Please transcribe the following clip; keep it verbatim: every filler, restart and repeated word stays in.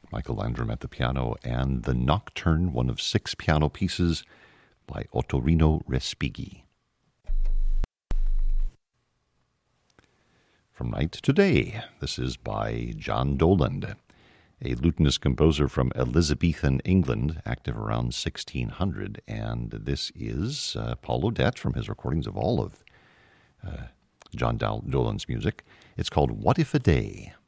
Michael Landrum at the piano, and the Nocturne, one of six piano pieces by Ottorino Respighi. From Night to Day, this is by John Doland, a lutenist composer from Elizabethan England, active around sixteen hundred, and this is uh, Paul Odette from his recordings of all of uh, John Doland's music. It's called What If a Day?